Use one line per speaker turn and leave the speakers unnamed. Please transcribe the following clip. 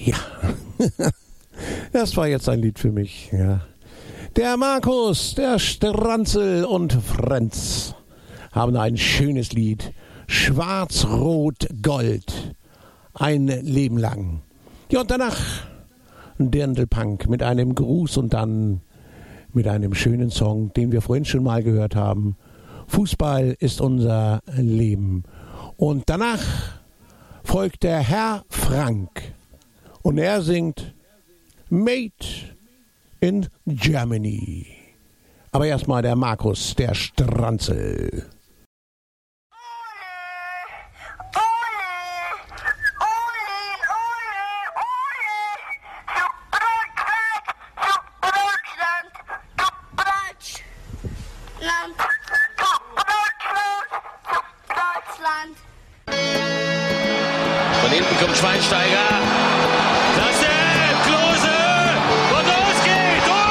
Ja, das war jetzt ein Lied für mich. Ja. Der Markus, der Stranzel und Frenz haben ein schönes Lied. Schwarz, Rot, Gold. Ein Leben lang. Ja, und danach Dirndl-Punk mit einem Gruß und dann mit einem schönen Song, den wir vorhin schon mal gehört haben. Fußball ist unser Leben. Und danach folgt der Herr Frank. Und er singt Made in Germany. Aber erstmal der Markus, der Stranzel.